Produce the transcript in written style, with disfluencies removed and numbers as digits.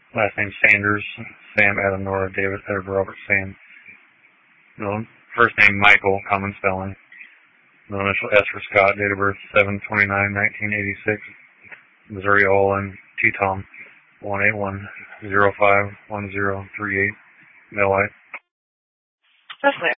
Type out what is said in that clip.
Last name Sanders, Sam, Adam, Nora, David, Edward, Robert, Sam. Middle, first name Michael, common spelling. Middle initial S for Scott, date of birth 7/29/1986. Missouri, Olin, T-Tom, 181-05-1038. Male white. That's